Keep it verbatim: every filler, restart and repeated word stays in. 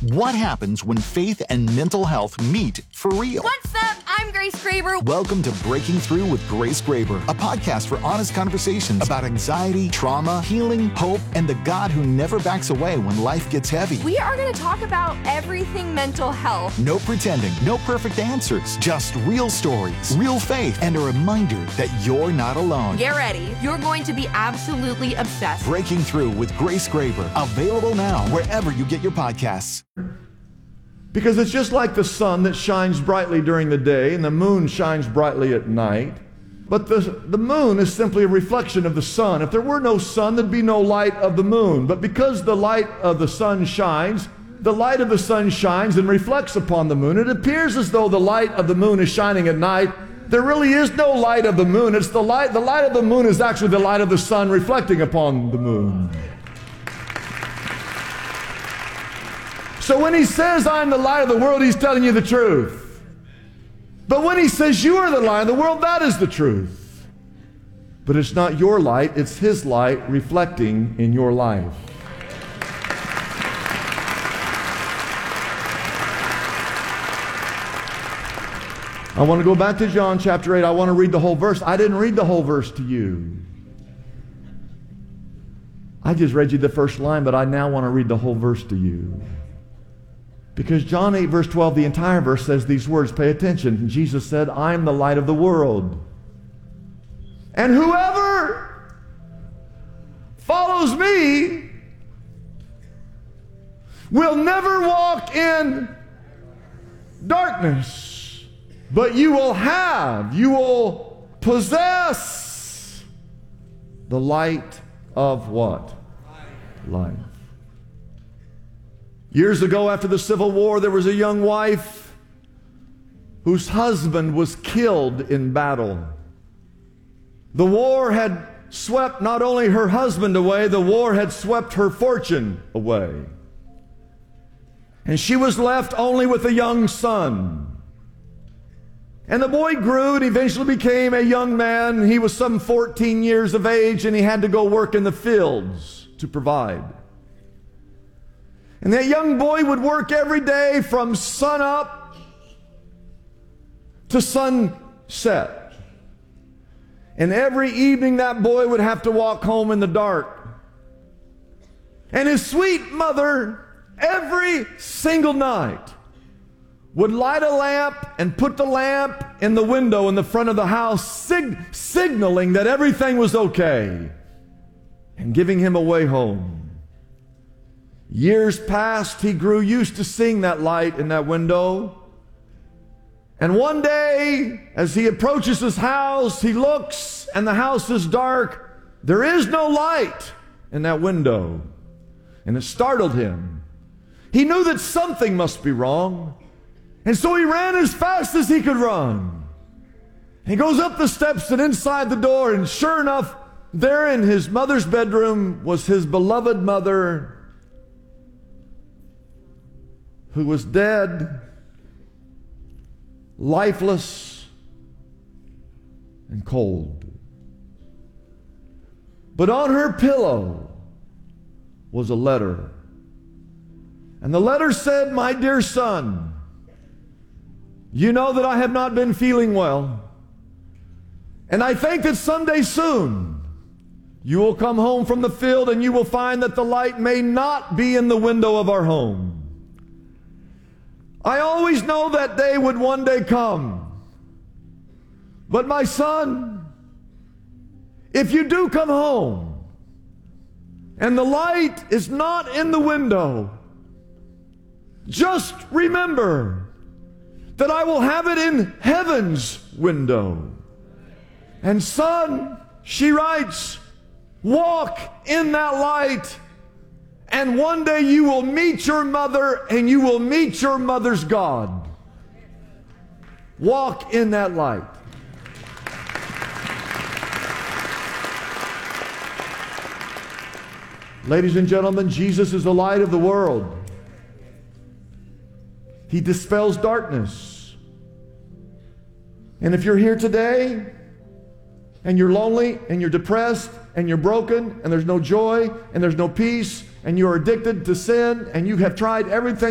What happens when faith and mental health meet for real? What's up? I'm Grace Graber. Welcome to Breaking Through with Grace Graber, a podcast for honest conversations about anxiety, trauma, healing, hope, and the God who never backs away when life gets heavy. We are going to talk about everything mental health. No pretending, no perfect answers, just real stories, real faith, and a reminder that you're not alone. Get ready. You're going to be absolutely obsessed. Breaking Through with Grace Graber, available now wherever you get your podcasts. Because it's just like the sun that shines brightly during the day and the moon shines brightly at night. But the, the moon is simply a reflection of the sun. If there were no sun, there'd be no light of the moon. But because the light of the sun shines, the light of the sun shines and reflects upon the moon. It appears as though the light of the moon is shining at night. There really is no light of the moon. It's the light, the light of the moon is actually the light of the sun reflecting upon the moon. So when he says, I'm the light of the world, he's telling you the truth. But when he says you are the light of the world, that is the truth. But it's not your light, it's his light reflecting in your life. I want to go back to John chapter eight. I want to read the whole verse. I didn't read the whole verse to you. I just read you the first line, but I now want to read the whole verse to you. Because John eight verse twelve, the entire verse says these words. Pay attention. And Jesus said, I am the light of the world. And whoever follows me will never walk in darkness, but you will have, you will possess the light of what? Life. Years ago, after the Civil War, there was a young wife whose husband was killed in battle. The war had swept not only her husband away, the war had swept her fortune away. And she was left only with a young son. And the boy grew and eventually became a young man. He was some fourteen years of age, and he had to go work in the fields to provide. And that young boy would work every day from sunup to sunset. And every evening that boy would have to walk home in the dark. And his sweet mother, every single night, would light a lamp and put the lamp in the window in the front of the house, sig- signaling that everything was okay and giving him a way home. Years passed, he grew used to seeing that light in that window. And one day, as he approaches his house, he looks and the house is dark. There is no light in that window. And it startled him. He knew that something must be wrong. And so he ran as fast as he could run. He goes up the steps and inside the door, and sure enough, there in his mother's bedroom was his beloved mother, who was dead, lifeless, and cold. But on her pillow was a letter. And the letter said, my dear son, you know that I have not been feeling well. And I think that someday soon you will come home from the field and you will find that the light may not be in the window of our home. I always know that day would one day come. But my son, if you do come home and the light is not in the window, just remember that I will have it in heaven's window. And son, she writes, walk in that light, and one day you will meet your mother and you will meet your mother's God. Walk in that light. Ladies and gentlemen, Jesus is the light of the world. He dispels darkness. And if you're here today and you're lonely and you're depressed and you're broken and there's no joy and there's no peace and you're addicted to sin and you have tried everything